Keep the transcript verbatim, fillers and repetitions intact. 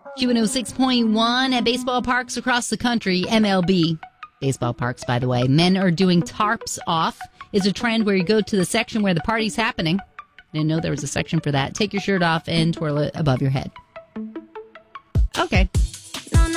Q one oh six point one at baseball parks across the country, M L B. Baseball parks, by the way. Men are doing tarps off. It's a trend where you go to the section where the party's happening. I didn't know there was a section for that. Take your shirt off and twirl it above your head.